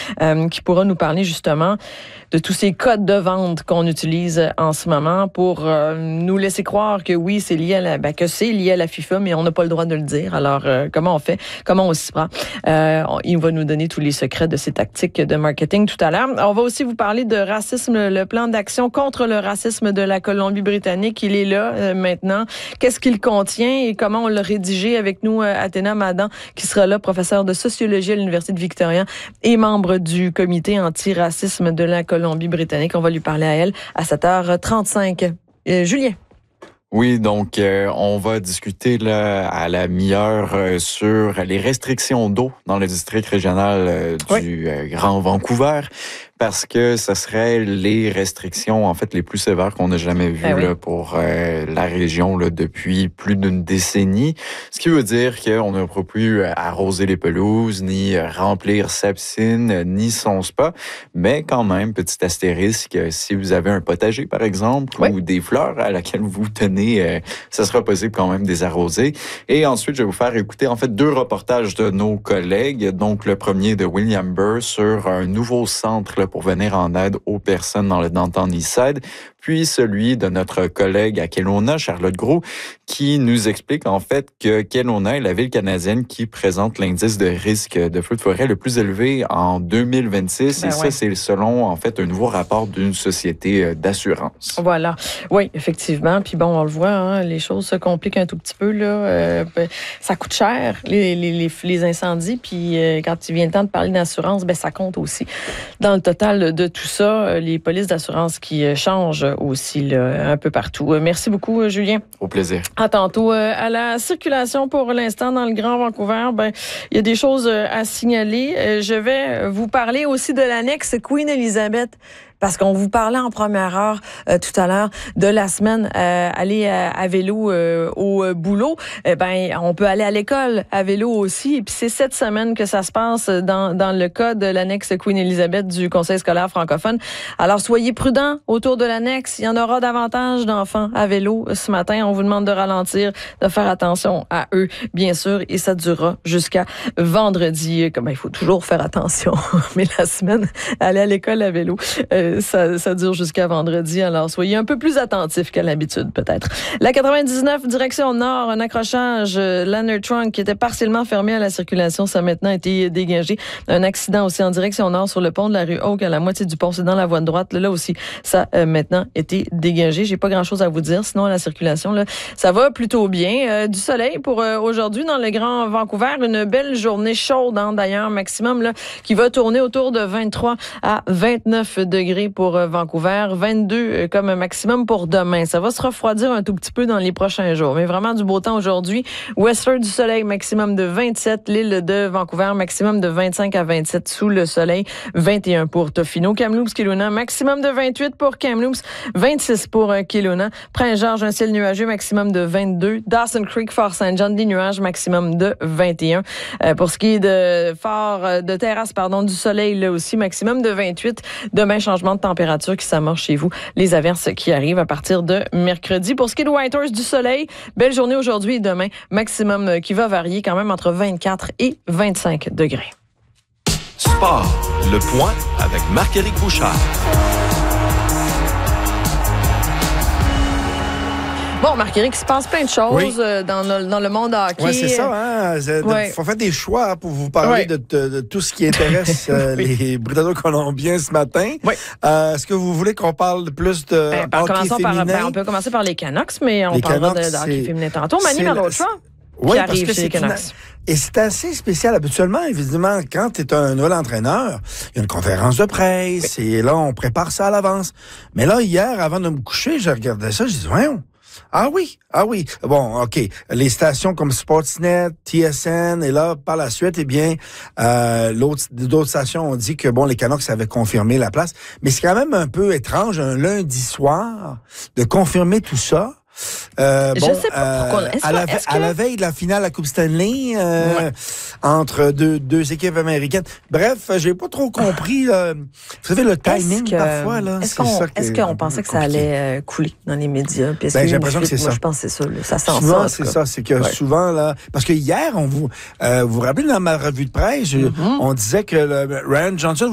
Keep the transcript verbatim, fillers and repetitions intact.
euh, qui pourra nous parler justement de tous ces codes de vente qu'on utilise en ce moment pour euh, nous laisser croire que oui, c'est lié à la, ben, que c'est lié à la FIFA, mais on n'a pas le droit de le dire. Alors, euh, comment on fait? Comment on s'y prend? Euh, il va nous donner tous les secrets de ces tactiques de marketing tout à l'heure. On va aussi vous parler de racisme, le plan d'action contre le racisme de la Colombie-Britannique. Il est là euh, maintenant. Qu'est-ce qu'il contient et comment on l'a rédigé? Avec nous, euh, Athéna Madan, qui sera là, professeure de sociologie à l'Université de Victoria et membre du comité anti-racisme de la Colombie-Britannique. On va lui parler à elle à sept heures trente-cinq. Euh, Julien. Oui, donc euh, on va discuter là à la mi-heure euh, sur les restrictions d'eau dans le district régional euh, du oui. euh, Grand Vancouver, parce que ce serait les restrictions en fait les plus sévères qu'on n'a jamais vues ah oui. là, pour euh, la région là, depuis plus d'une décennie. Ce qui veut dire qu'on n'a pas pu arroser les pelouses, ni remplir sa piscine, ni son spa, mais quand même, petit astérisque, si vous avez un potager par exemple, oui. ou des fleurs à laquelle vous tenez, Euh, ça sera possible quand même de les arroser. Et ensuite, je vais vous faire écouter en fait deux reportages de nos collègues. Donc, le premier de William Burr sur un nouveau centre là, pour venir en aide aux personnes dans le Downtown Eastside. Puis celui de notre collègue à Kelowna, Charlotte Gros, qui nous explique en fait que Kelowna est la ville canadienne qui présente l'indice de risque de feu de forêt le plus élevé en deux mille vingt-six. Ben et ouais. ça, c'est selon en fait un nouveau rapport d'une société d'assurance. Voilà. Oui, effectivement. Puis bon, on le voit, hein, les choses se compliquent un tout petit peu. Là. Euh, ça coûte cher, les, les, les, les incendies. Puis euh, quand il vient le temps de parler d'assurance, ben ça compte aussi. Dans le total de tout ça, les polices d'assurance qui changent aussi là, un peu partout. Merci beaucoup, Julien. Au plaisir. À tantôt. À la circulation pour l'instant dans le Grand Vancouver, ben il y a des choses à signaler. Je vais vous parler aussi de l'annexe Queen Elizabeth. Parce qu'on vous parlait en première heure euh, tout à l'heure de la semaine euh, aller à, à vélo euh, au boulot. Eh ben, on peut aller à l'école à vélo aussi. Et puis c'est cette semaine que ça se passe dans dans le cas de l'annexe Queen Elizabeth du Conseil scolaire francophone. Alors soyez prudents autour de l'annexe. Il y en aura davantage d'enfants à vélo ce matin. On vous demande de ralentir, de faire attention à eux, bien sûr, et ça durera jusqu'à vendredi. Comme il faut toujours faire attention, mais la semaine aller à l'école à vélo. Euh, Ça, ça dure jusqu'à vendredi, alors soyez un peu plus attentifs qu'à l'habitude, peut-être. La quatre-vingt-dix-neuf, direction nord, un accrochage Lanners Trunk qui était partiellement fermé à la circulation, ça a maintenant été dégagé. Un accident aussi en direction nord sur le pont de la rue Oak, à la moitié du pont, c'est dans la voie de droite. Là aussi, ça a maintenant été dégagé. J'ai pas grand-chose à vous dire, sinon à la circulation, là, ça va plutôt bien. Euh, du soleil pour euh, aujourd'hui dans le Grand Vancouver, une belle journée chaude, hein, d'ailleurs, maximum là, qui va tourner autour de vingt-trois à vingt-neuf degrés pour Vancouver, vingt-deux comme maximum pour demain. Ça va se refroidir un tout petit peu dans les prochains jours, mais vraiment du beau temps aujourd'hui. Westford du soleil, maximum de vingt-sept. L'île de Vancouver, maximum de vingt-cinq à vingt-sept sous le soleil. vingt et un pour Tofino. Kamloops, Kelowna, maximum de vingt-huit pour Kamloops. vingt-six pour Kelowna. Prince-Georges, un ciel nuageux, maximum de vingt-deux. Dawson Creek, Fort Saint John, des nuages, maximum de vingt et un. Euh, pour ce qui est de Fort, de terrasse, pardon, du soleil, là aussi, maximum de vingt-huit. Demain, changement de température qui s'amorce chez vous. Les averses qui arrivent à partir de mercredi. Pour ce qui est de Whitehorse, du soleil, belle journée aujourd'hui et demain. Maximum qui va varier quand même entre vingt-quatre et vingt-cinq degrés. Sport, le point avec Marc-Éric Bouchard. Bon, Marc-Éric, il se passe plein de choses oui. dans, le, dans le monde hockey. Oui, c'est ça. Hein? Il ouais. faut faire des choix pour vous parler ouais. de, de, de tout ce qui intéresse euh, oui. les Britanno-Colombiens ce matin. Oui. Euh, est-ce que vous voulez qu'on parle plus de ben, hockey féminin? Par, ben, on peut commencer par les Canucks, mais on les parlera Canucks, de, de hockey féminin tantôt. Manny Malhotra, oui, qui parce arrive que chez les Canucks. Et c'est assez spécial. Habituellement, évidemment, quand tu es un nouvel entraîneur, il y a une conférence de presse oui. et là, on prépare ça à l'avance. Mais là, hier, avant de me coucher, je regardais ça, je disais, voyons. Ah oui, ah oui. Bon, OK. Les stations comme Sportsnet, T S N, et là, par la suite, eh bien, euh, l'autre, d'autres stations ont dit que, bon, les Canucks avaient confirmé la place. Mais c'est quand même un peu étrange, un lundi soir, de confirmer tout ça. Euh, bon, je sais pas pourquoi. Euh, à, la, que... à la veille de la finale à la Coupe Stanley, euh, ouais. entre deux, deux équipes américaines. Bref, j'ai pas trop compris. Là. Vous savez, le timing, que, parfois, là, est-ce c'est qu'on, ça est-ce qu'on pensait que ça allait euh, couler dans les médias? Puis ben, j'ai l'impression que c'est moi, ça. Je pense que c'est ça. Là. Ça sent souvent, ça. c'est ça. C'est que ouais. souvent, là... Parce que hier, on vous... Euh, vous vous rappelez, dans ma revue de presse, mm-hmm. on disait que le, Ryan Johnson